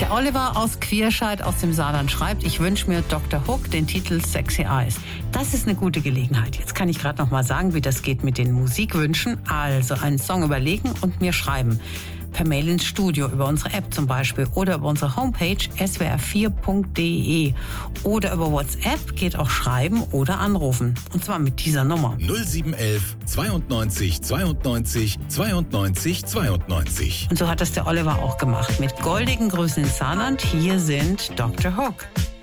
Der Oliver aus Quierscheid aus dem Saarland schreibt, ich wünsche mir Dr. Hook den Titel Sexy Eyes. Das ist eine gute Gelegenheit. Jetzt kann ich gerade noch mal sagen, wie das geht mit den Musikwünschen. Also einen Song überlegen und mir schreiben. Per Mail ins Studio, über unsere App zum Beispiel oder über unsere Homepage swr4.de oder über WhatsApp geht auch schreiben oder anrufen. Und zwar mit dieser Nummer. 0711 92 92 92 92. Und so hat das der Oliver auch gemacht. Mit goldigen Grüßen ins Saarland. Hier sind Dr. Hook.